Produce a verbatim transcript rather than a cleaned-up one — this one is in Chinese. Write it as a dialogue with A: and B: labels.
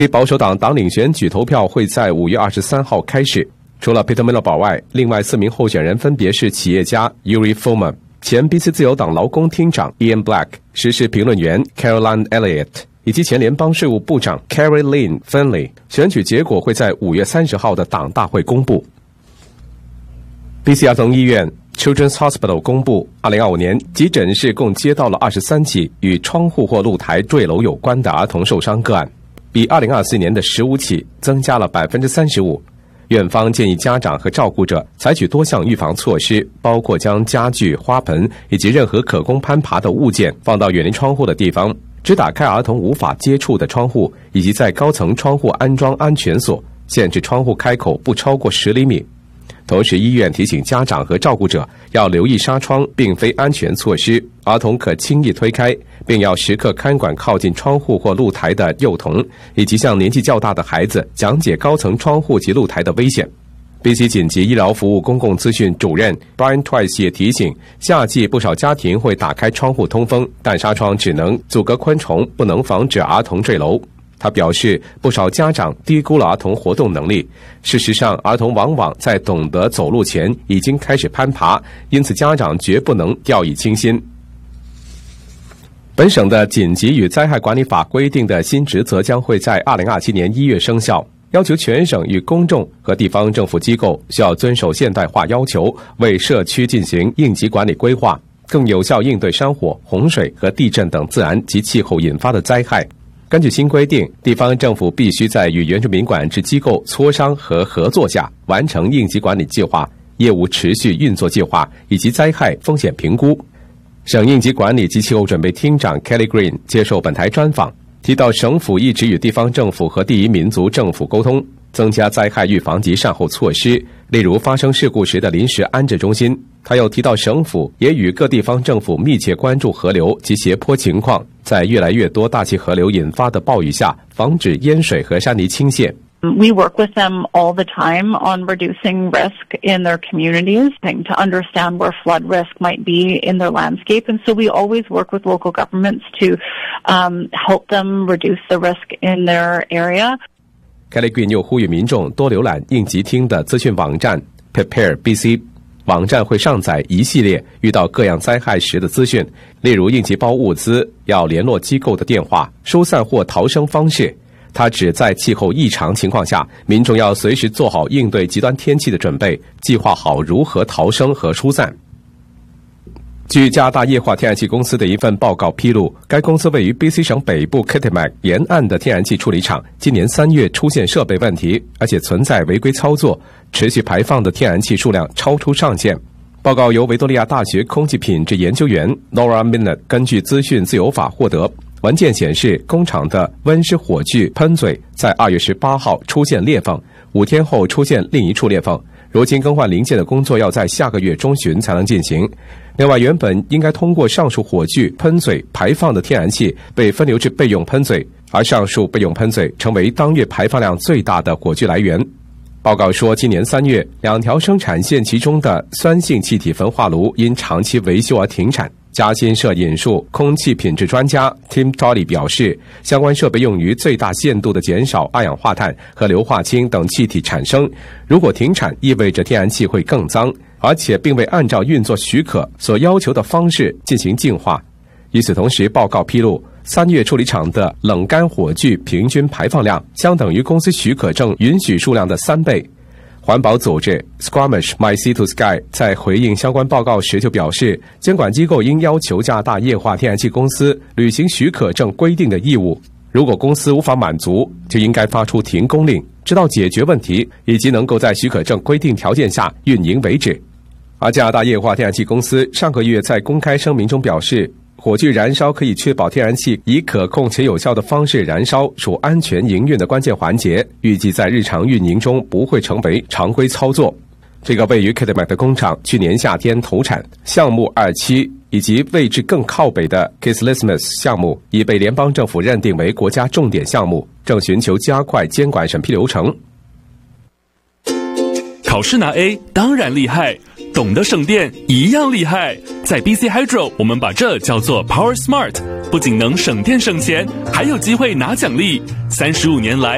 A: 保守党党领选举投票会在五月二十三号开始。除了 Peter Miller 外，另外四名候选人分别是企业家 Yuri Fulmer、前 B C 自由党劳工厅长 Ian Black、时事评论员 Caroline Elliott 以及前联邦税务部长 Carrie Lynn Finley。选举结果会在五月三十号的党大会公布。B C 儿童医院 Children's Hospital 公布，二零二五年急诊室共接到了二十三起与窗户或露台坠楼有关的儿童受伤个案，比二零二四年的十五起增加了 百分之三十五。院方建议家长和照顾者采取多项预防措施，包括将家具、花盆以及任何可供攀爬的物件放到远离窗户的地方，只打开儿童无法接触的窗户，以及在高层窗户安装安全锁，限制窗户开口不超过十厘米。同时，医院提醒家长和照顾者要留意纱窗并非安全措施，儿童可轻易推开，并要时刻看管靠近窗户或露台的幼童，以及向年纪较大的孩子讲解高层窗户及露台的危险。B C 紧急医疗服务公共资讯主任 Brian Twice 也提醒，夏季不少家庭会打开窗户通风，但纱窗只能阻隔昆虫，不能防止儿童坠楼。他表示，不少家长低估了儿童活动能力。事实上，儿童往往在懂得走路前已经开始攀爬，因此家长绝不能掉以轻心。本省的紧急与灾害管理法规定的新职责将会在二零二七年一月生效，要求全省与公众和地方政府机构需要遵守现代化要求，为社区进行应急管理规划，更有效应对山火、洪水和地震等自然及气候引发的灾害。根据新规定，地方政府必须在与原住民管制机构磋商和合作下，完成应急管理计划、业务持续运作计划以及灾害风险评估。省应急管理及气候准备厅长 Kelly Green 接受本台专访，提到省府一直与地方政府和第一民族政府沟通，增加灾害预防及善后措施，例如发生事故时的临时安置中心。他又提到，省府也与各地方政府密切关注河流及斜坡情况，在越来越多大气河流引发的暴雨下，防止淹水和山泥倾泻。
B: We work with them all the time on reducing risk in their communities, to understand where flood risk might be in their landscape. And so we always work with local governments to um, help them reduce the risk in their area.
A: Kelly Green 又呼吁民众多浏览应急厅的资讯网站 Prepare B C。网站会上载一系列遇到各样灾害时的资讯，例如应急包物资、要联络机构的电话、疏散或逃生方式。它指在气候异常情况下，民众要随时做好应对极端天气的准备，计划好如何逃生和疏散。据加拿大液化天然气公司的一份报告披露，该公司位于 B C 省北部 Kitimat 沿岸的天然气处理厂今年三月出现设备问题，而且存在违规操作，持续排放的天然气数量超出上限。报告由维多利亚大学空气品质研究员 Laura Minot 根据资讯自由法获得。文件显示，工厂的温室火炬喷嘴在二月十八号出现裂缝，五天后出现另一处裂缝。如今更换零件的工作要在下个月中旬才能进行。另外，原本应该通过上述火炬喷嘴排放的天然气被分流至备用喷嘴，而上述备用喷嘴成为当月排放量最大的火炬来源。报告说，今年三月，两条生产线其中的酸性气体焚化炉因长期维修而停产。嘉新社引述空气品质专家 Tim Tolley 表示，相关设备用于最大限度地减少二氧化碳和硫化氢等气体产生。如果停产，意味着天然气会更脏，而且并未按照运作许可所要求的方式进行净化。与此同时，报告披露，三月处理厂的冷干火炬平均排放量相等于公司许可证允许数量的三倍。环保组织 Squamish My Sea to Sky 在回应相关报告时就表示，监管机构应要求加拿大液化天然气公司履行许可证规定的义务，如果公司无法满足，就应该发出停工令，直到解决问题以及能够在许可证规定条件下运营为止。而加拿大液化天然气公司上个月在公开声明中表示，火炬燃烧可以确保天然气以可控且有效的方式燃烧，属安全营运的关键环节，预计在日常运营中不会成为常规操作。这个位于 Kitimat 的工厂去年夏天投产，项目二期以及位置更靠北的 Kislismus 项目已被联邦政府认定为国家重点项目，正寻求加快监管审批流程。
C: 考试拿 A 当然厉害，懂得省电一样厉害。在 B C Hydro 我们把这叫做 Power Smart， 不仅能省电省钱，还有机会拿奖励。三十五年来